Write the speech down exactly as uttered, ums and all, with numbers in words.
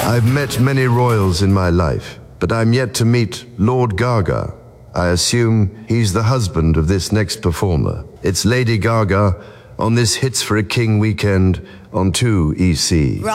I've met many royals in my life, but I'm yet to meet Lord Gaga. I assume he's the husband of this next performer. It's Lady Gaga on this Hits for a King weekend on two E C.